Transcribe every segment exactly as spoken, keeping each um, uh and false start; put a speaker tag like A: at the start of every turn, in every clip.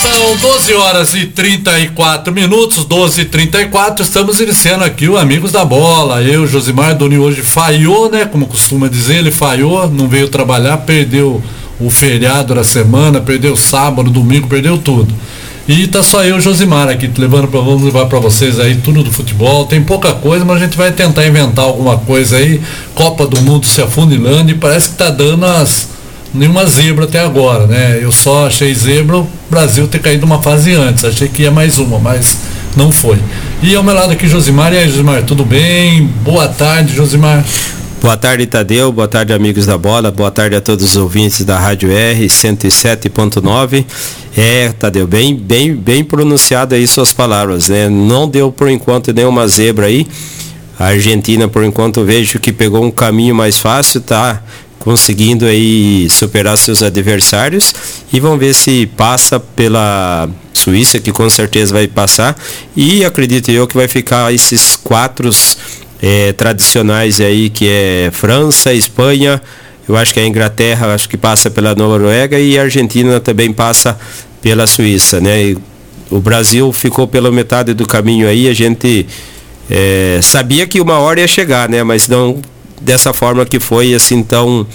A: São doze horas e trinta e quatro minutos, doze e trinta e quatro, estamos iniciando aqui o Amigos da Bola. Eu, Josimar Doni, hoje falhou, né? Como costuma dizer, ele falhou, não veio trabalhar, perdeu o feriado da semana, perdeu sábado, domingo, perdeu tudo. E tá só eu, Josimar, aqui levando pra, vamos levar para vocês aí tudo do futebol. Tem pouca coisa, mas a gente vai tentar inventar alguma coisa aí. Copa do Mundo se afunilando e parece que tá dando as nenhuma zebra até agora, né? Eu só achei zebra o Brasil ter caído uma fase antes, achei que ia mais uma, mas não foi. E ao meu lado aqui, Josimar. E aí, Josimar, tudo bem? Boa tarde, Josimar.
B: Boa tarde, Tadeu, boa tarde, amigos da bola, boa tarde a todos os ouvintes da Rádio R cento e sete ponto nove. É, Tadeu, bem, bem, bem pronunciado aí suas palavras, né? Não deu por enquanto nenhuma zebra aí. A Argentina, por enquanto, eu vejo que pegou um caminho mais fácil, tá conseguindo aí superar seus adversários, e vamos ver se passa pela Suíça, que com certeza vai passar, e acredito eu que vai ficar esses quatro é, tradicionais aí, que é França, Espanha, eu acho que a Inglaterra acho que passa pela Noruega, e a Argentina também passa pela Suíça, né? E o Brasil ficou pela metade do caminho aí, a gente é, sabia que uma hora ia chegar, né? Mas não dessa forma que foi, assim, tão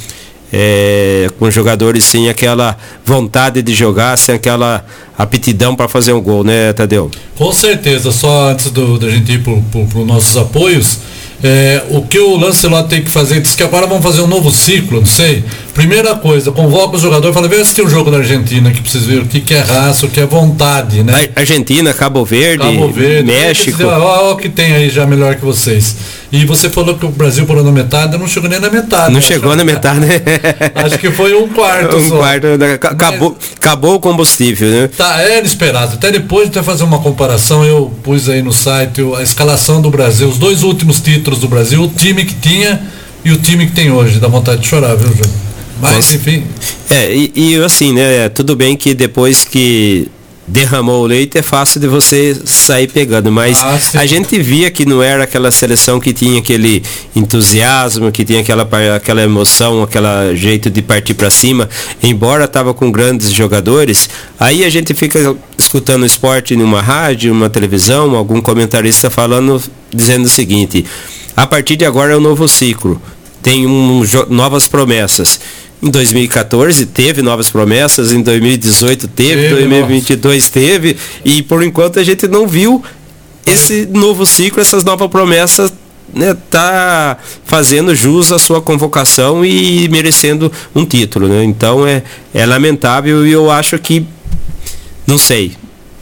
B: é, com jogadores sem aquela vontade de jogar, sem aquela aptidão para fazer um gol, né, Tadeu?
A: Com certeza. Só antes do, da gente ir para os nossos apoios, é, o que o Lancelot tem que fazer, diz que agora vamos fazer um novo ciclo, não sei. Primeira coisa, convoca o jogador e fala, vem assistir o jogo da Argentina, que precisa ver o que, que é raça, o que é vontade, né?
B: Argentina, Cabo Verde, Cabo Verde México.
A: Olha o que tem aí já melhor que vocês. E você falou que o Brasil parou na metade, não chegou nem na metade.
B: Não né? chegou na metade, né?
A: Acho que foi um quarto
B: um
A: só.
B: quarto, acabou, Mas, acabou o combustível, né?
A: Tá, era esperado. Até depois de fazer uma comparação, eu pus aí no site a escalação do Brasil, os dois últimos títulos do Brasil, o time que tinha e o time que tem hoje. Dá vontade de chorar, viu, Júlio? Mas, Nossa. enfim.
B: É, e, e assim, né? Tudo bem que depois que derramou o leite é fácil de você sair pegando, mas ah, a gente via que não era aquela seleção que tinha aquele entusiasmo, que tinha aquela, aquela emoção, aquele jeito de partir para cima, embora estava com grandes jogadores. Aí a gente fica escutando o esporte numa rádio, numa televisão, algum comentarista falando, dizendo o seguinte: a partir de agora é um novo ciclo, tem um, novas promessas. Em dois mil e catorze teve novas promessas, em dois mil e dezoito teve, em dois mil e vinte e dois teve, e por enquanto a gente não viu esse novo ciclo, essas novas promessas, né, tá fazendo jus à sua convocação e merecendo um título, né? Então é, é lamentável, e eu acho que, não sei,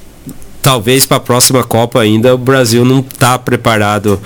B: talvez para a próxima Copa ainda o Brasil não está preparado.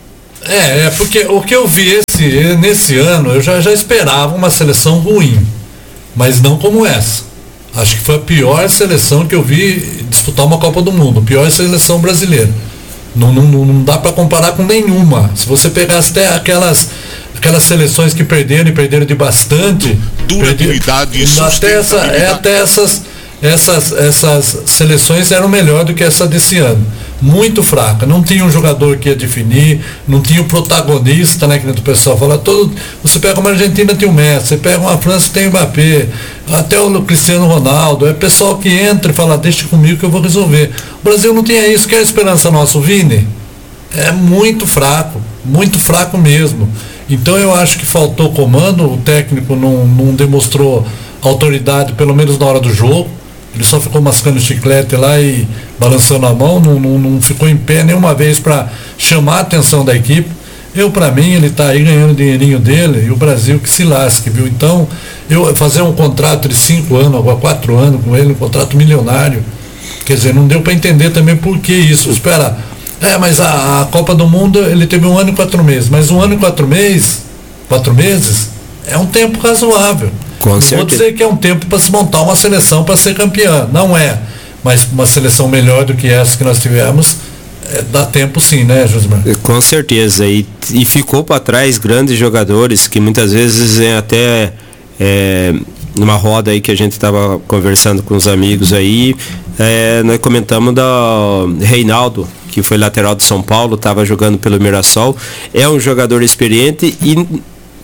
A: É, é, porque o que eu vi esse, nesse ano, eu já, já esperava uma seleção ruim, mas não como essa. Acho que foi a pior seleção que eu vi disputar uma Copa do Mundo, a pior seleção brasileira. Não, não, não dá para comparar com nenhuma. Se você pegasse até aquelas, aquelas seleções que perderam e perderam de bastante,
C: durabilidade e
A: até essa, é, até essas, essas, essas seleções eram melhor do que essa desse ano. Muito fraca, não tinha um jogador que ia definir, não tinha o protagonista, né, que o pessoal fala, todo, você pega uma Argentina, tem o Messi, você pega uma França, tem o Mbappé, até o Cristiano Ronaldo, é pessoal que entra e fala, deixa comigo que eu vou resolver. O Brasil não tinha isso, que é a esperança nossa, o Vini é muito fraco, muito fraco mesmo. Então eu acho que faltou comando, o técnico não, não demonstrou autoridade, pelo menos na hora do jogo. Ele só ficou mascando chiclete lá e balançando a mão, não, não, não ficou em pé nenhuma vez para chamar a atenção da equipe. Eu, para mim, ele está aí ganhando o dinheirinho dele, e o Brasil que se lasque, viu? Então, eu fazer um contrato de cinco anos, agora quatro anos com ele, um contrato milionário, quer dizer, não deu para entender também por que isso. Espera, é, mas a, a Copa do Mundo, ele teve um ano e quatro meses, mas um ano e quatro meses, quatro meses, é um tempo razoável.
B: Com
A: não
B: certeza.
A: Vou dizer que é um tempo para se montar uma seleção para ser campeã, não é, mas uma seleção melhor do que essa que nós tivemos, é, dá tempo sim, né, Josimar?
B: Com certeza, e, e ficou para trás grandes jogadores que muitas vezes é até é, numa roda aí que a gente estava conversando com os amigos aí, é, nós comentamos da Reinaldo, que foi lateral de São Paulo, estava jogando pelo Mirassol, é um jogador experiente, e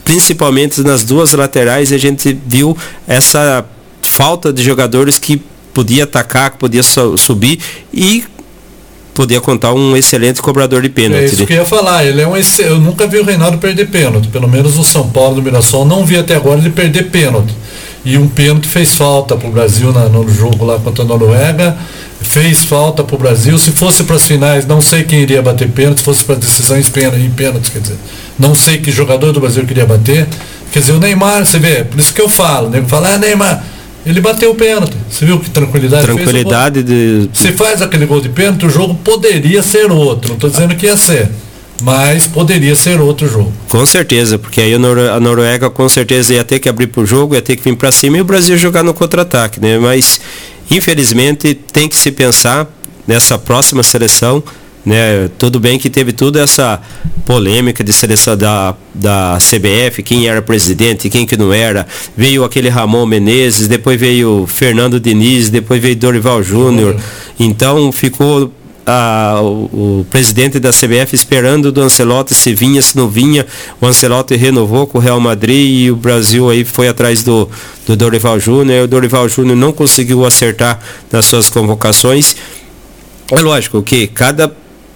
B: principalmente nas duas laterais a gente viu essa falta de jogadores que podia atacar, que podia so, subir e podia contar um excelente cobrador de pênalti.
A: É isso que eu ia falar, ele é um ex... eu nunca vi o Reinaldo perder pênalti, pelo menos o São Paulo do Mirassol não vi até agora ele perder pênalti. E um pênalti fez falta para o Brasil na, no jogo lá contra a Noruega, fez falta para o Brasil. Se fosse para as finais, não sei quem iria bater pênalti, se fosse para decisões em pênaltis, quer dizer, não sei que jogador do Brasil queria bater. Quer dizer, o Neymar, você vê, por isso que eu falo, o nego fala, ah, Neymar, ele bateu o pênalti. Você viu que tranquilidade
B: Tranquilidade
A: fez?
B: de...
A: Se faz aquele gol de pênalti, o jogo poderia ser outro, não estou dizendo que ia ser, mas poderia ser outro jogo.
B: Com certeza, porque aí a, Noro- a Noruega com certeza ia ter que abrir pro jogo, ia ter que vir para cima e o Brasil jogar no contra-ataque, né? Mas infelizmente tem que se pensar nessa próxima seleção, né? Tudo bem que teve toda essa polêmica de seleção da, da C B F, quem era presidente, quem que não era, veio aquele Ramon Menezes, depois veio Fernando Diniz, depois veio Dorival Júnior, então ficou a, o, o presidente da C B F esperando do Ancelotti se vinha, se não vinha. O Ancelotti renovou com o Real Madrid e o Brasil aí foi atrás do, do Dorival Júnior. O Dorival Júnior não conseguiu acertar nas suas convocações. É lógico que cada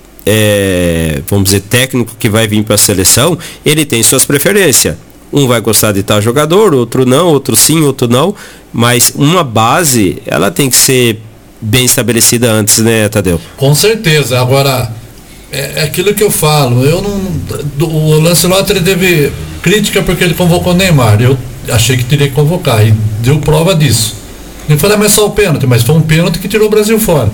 B: é, vamos dizer, técnico que vai vir para a seleção, ele tem suas preferências. Um vai gostar de tal jogador, outro não, outro sim, outro não, mas uma base ela tem que ser bem estabelecida antes, né, Tadeu?
A: Com certeza. Agora, é, é aquilo que eu falo, eu não, do, o Lancelotti ele teve crítica porque ele convocou o Neymar, eu achei que teria que convocar, e deu prova disso. Ele falou, mas só o pênalti, mas foi um pênalti que tirou o Brasil fora.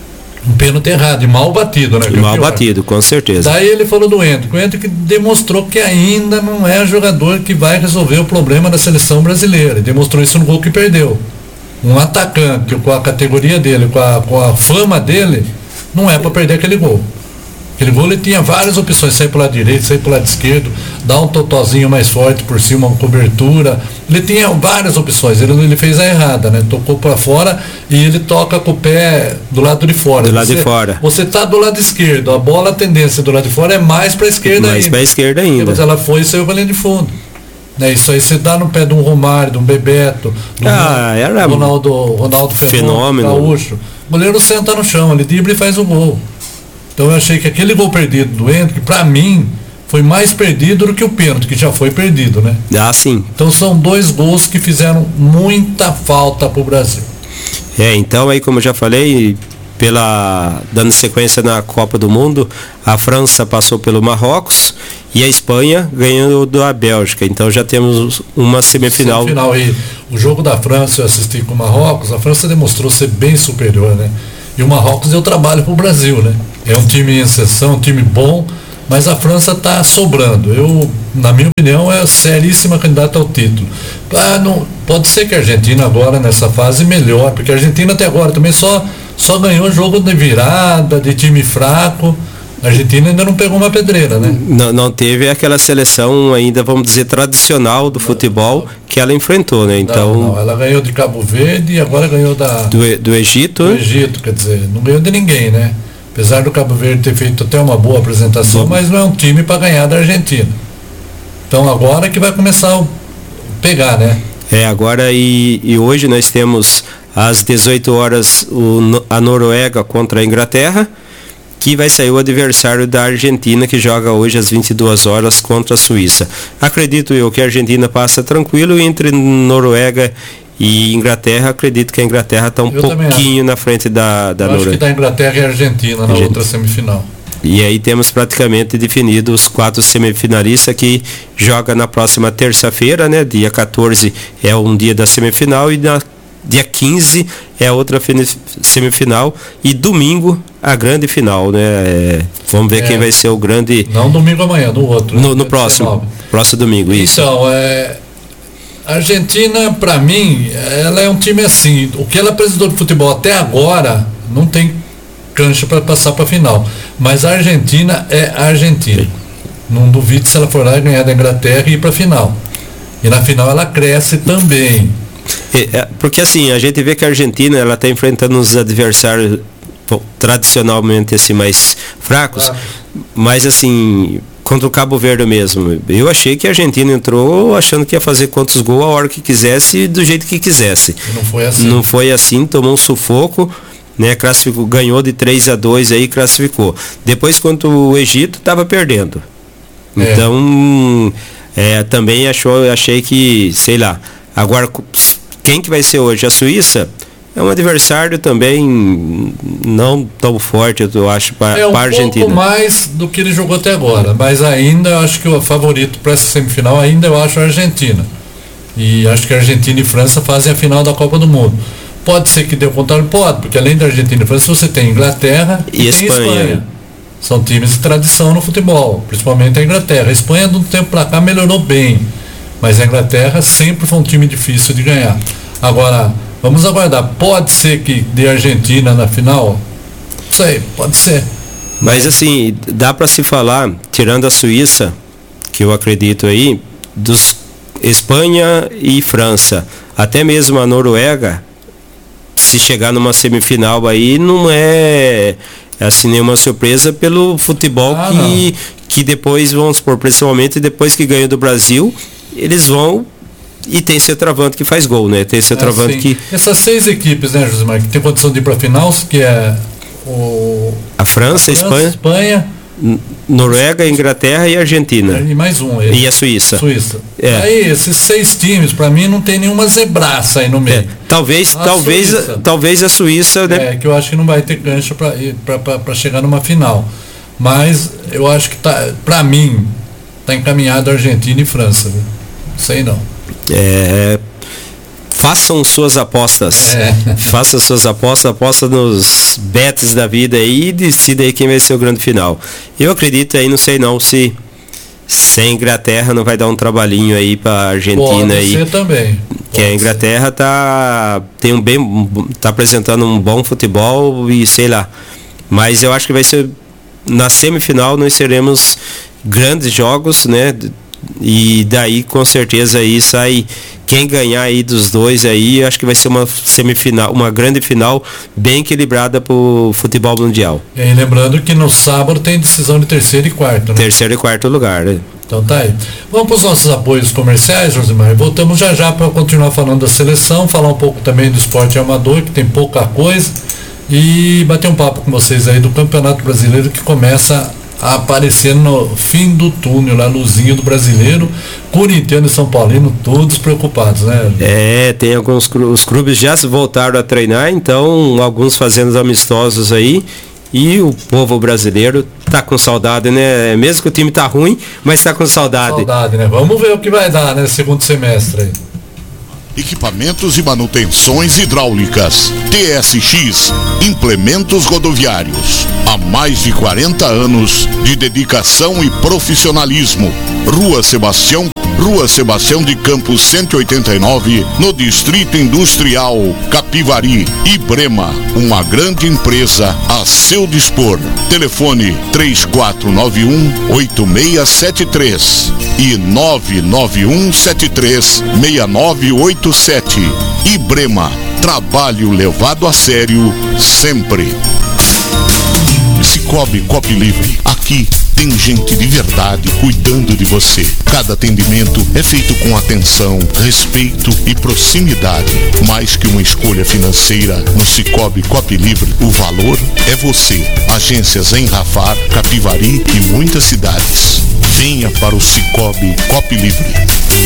A: Um pênalti errado, e mal batido, né?
B: Mal batido, com certeza.
A: Daí ele falou do Hendrick, o Hendrick demonstrou que ainda não é jogador que vai resolver o problema da seleção brasileira, ele demonstrou isso no gol que perdeu. Um atacante com a categoria dele, com a, com a fama dele, não é para perder aquele gol. Aquele gol ele tinha várias opções, sair para o lado direito, sair para o lado esquerdo, dar um totozinho mais forte por cima, uma cobertura. Ele tinha várias opções, ele, ele fez a errada, né? Tocou para fora e ele toca com o pé do lado de fora.
B: Do lado
A: você,
B: de fora.
A: Você está do lado esquerdo, a bola, a tendência do lado de fora é mais para a esquerda
B: mais ainda. Mais para a esquerda ainda.
A: Mas ela foi e saiu para a linha de fundo. Né, isso aí você dá no pé de um Romário, de um Bebeto, do
B: ah, era
A: Ronaldo, Ronaldo
B: fenômeno,
A: Gaúcho. O goleiro senta no chão, ele dribla e faz o gol. Então eu achei que aquele gol perdido do Hendrick, para mim, foi mais perdido do que o pênalti, que já foi perdido, né?
B: Ah, sim.
A: Então são dois gols que fizeram muita falta pro Brasil.
B: É, então aí como eu já falei, pela dando sequência na Copa do Mundo, a França passou pelo Marrocos e a Espanha ganhou da Bélgica. Então já temos uma semifinal.
A: Semifinal e o jogo da França eu assisti com o Marrocos, a França demonstrou ser bem superior, né? E o Marrocos deu trabalho pro Brasil, né? É um time em exceção, um time bom, mas a França está sobrando. Eu, na minha opinião, é a seríssima candidata ao título. Ah, não, pode ser que a Argentina agora, nessa fase, melhore, porque a Argentina até agora também só, só ganhou jogo de virada, de time fraco. A Argentina ainda não pegou uma pedreira, né?
B: Não, não teve aquela seleção ainda, vamos dizer, tradicional do futebol que ela enfrentou, né? Então,
A: não, não, ela ganhou de Cabo Verde e agora ganhou da,
B: do, do Egito.
A: Do Egito, quer dizer, não ganhou de ninguém, né? Apesar do Cabo Verde ter feito até uma boa apresentação, Bom. mas não é um time para ganhar da Argentina. Então agora que vai começar a pegar, né?
B: É, agora e, e hoje nós temos às dezoito horas o, a Noruega contra a Inglaterra, que vai sair o adversário da Argentina, que joga hoje às vinte e duas horas contra a Suíça. Acredito eu que a Argentina passa tranquilo, entre Noruega e Inglaterra, acredito que a Inglaterra está um eu pouquinho na frente da, da
A: eu
B: Noruega.
A: Acho que da Inglaterra e a Argentina na Argentina. outra semifinal.
B: E aí temos praticamente definido os quatro semifinalistas que joga na próxima terça-feira, né? Dia quatorze é um dia da semifinal e na dia quinze é outra semifinal e domingo a grande final, né? É, vamos ver é, quem vai ser o grande...
A: Não domingo amanhã, no outro.
B: No, no próximo, próximo domingo, isso.
A: Então, é... a Argentina, para mim, ela é um time assim, o que ela apresentou de futebol até agora, não tem cancha para passar para a final. Mas a Argentina é a Argentina. Não duvido se ela for lá ganhar da Inglaterra e ir para a final. E na final ela cresce também.
B: É, porque assim, a gente vê que a Argentina ela está enfrentando uns adversários bom, tradicionalmente assim, mais fracos, ah. mas assim, contra o Cabo Verde mesmo. Eu achei que a Argentina entrou achando que ia fazer quantos gols a hora que quisesse e do jeito que quisesse.
A: E não foi assim.
B: Não foi assim, tomou um sufoco, né? Classificou, ganhou de três a dois aí, classificou. Depois, contra o Egito, estava perdendo. É. Então, é, também achou, achei que, sei lá, agora quem que vai ser hoje? A Suíça? É um adversário também não tão forte, eu acho, para
A: é um
B: a Argentina.
A: É um pouco mais do que ele jogou até agora, mas ainda eu acho que o favorito para essa semifinal ainda eu acho a Argentina. E acho que a Argentina e França fazem a final da Copa do Mundo. Pode ser que dê o contrário? Pode, porque além da Argentina e França você tem Inglaterra e, e tem Espanha. Espanha. São times de tradição no futebol, principalmente a Inglaterra. A Espanha, de um tempo para cá, melhorou bem, mas a Inglaterra sempre foi um time difícil de ganhar. Agora, vamos aguardar. Pode ser que dê Argentina na final? Não sei, pode ser.
B: Mas assim, dá para se falar, tirando a Suíça, que eu acredito aí, dos Espanha e França, até mesmo a Noruega, se chegar numa semifinal aí, não é assim nenhuma surpresa pelo futebol ah, que, que depois, vamos supor, principalmente depois que ganhou do Brasil, eles vão. E tem centroavante que faz gol, né? Tem centroavante ah, que...
A: Essas seis equipes, né, Josimar, que tem condição de ir para a final, que é o...
B: a França, a Espanha,
A: Espanha,
B: Noruega, Inglaterra e Argentina.
A: E mais um.
B: Ele. E a Suíça.
A: Suíça.
B: É.
A: Aí, esses seis times, para mim, não tem nenhuma zebraça aí no meio. É.
B: Talvez, a talvez, Suíça. talvez a Suíça... Né?
A: É, que eu acho que não vai ter gancho para chegar numa final. Mas eu acho que, tá, para mim, tá encaminhado Argentina e França. Viu? Sei não.
B: É, façam suas apostas. É. Façam suas apostas, aposta nos bets da vida aí e decida aí quem vai ser o grande final. Eu acredito aí, não sei não se sem Inglaterra não vai dar um trabalhinho aí para Argentina.
A: Pode
B: aí.
A: Ser também.
B: Que a Inglaterra ser. tá tem um bem tá apresentando um bom futebol e sei lá. Mas eu acho que vai ser na semifinal nós teremos grandes jogos, né? E daí com certeza aí sai quem ganhar aí dos dois aí, acho que vai ser uma semifinal, uma grande final bem equilibrada pro futebol mundial.
A: E aí, lembrando que no sábado tem decisão de terceiro e quarto, né?
B: Terceiro e quarto lugar, né?
A: Então tá aí. Vamos para os nossos apoios comerciais, Josimar. Voltamos já já para continuar falando da seleção, falar um pouco também do esporte amador, que tem pouca coisa, e bater um papo com vocês aí do Campeonato Brasileiro que começa a aparecer no fim do túnel, a luzinha do brasileiro, corintiano e São Paulino, todos preocupados, né?
B: É, tem alguns, os clubes já se voltaram a treinar, então alguns fazendo amistosos aí, e o povo brasileiro tá com saudade, né? Mesmo que o time tá ruim, mas tá com saudade.
A: Saudade, né? Vamos ver o que vai dar, né? Segundo semestre aí.
C: Equipamentos e manutenções hidráulicas. T S X Implementos Rodoviários. Há mais de quarenta anos de dedicação e profissionalismo. Rua Sebastião, Rua Sebastião de Campos cento e oitenta e nove, no Distrito Industrial Capivari. Ibrema, uma grande empresa a seu dispor. Telefone três quatro nove um, oito seis sete três e nove nove um sete três, seis nove oito sete. Ibrema, trabalho levado a sério sempre. Cicobi Cop Livre, aqui tem gente de verdade cuidando de você. Cada atendimento é feito com atenção, respeito e proximidade. Mais que uma escolha financeira, no Cicobi Cop Livre, o valor é você. Agências em Rafar, Capivari e muitas cidades. Venha para o Cicobi Cop Livre.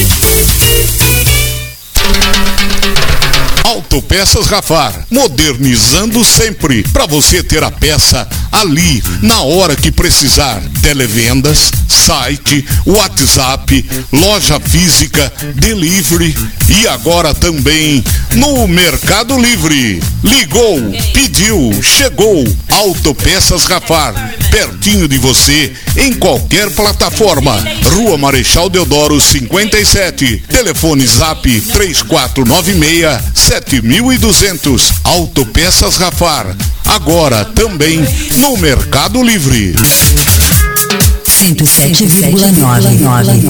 C: Autopeças Rafar, modernizando sempre, para você ter a peça ali, na hora que precisar. Televendas, site, WhatsApp, loja física, delivery e agora também no Mercado Livre. Ligou, pediu, chegou. Autopeças Rafar, pertinho de você, em qualquer plataforma. Rua Marechal Deodoro cinquenta e sete, telefone zap três quatro nove seis, sete dois zero zero. Autopeças Rafar, agora também no Mercado Livre.
D: cento e sete vírgula nove.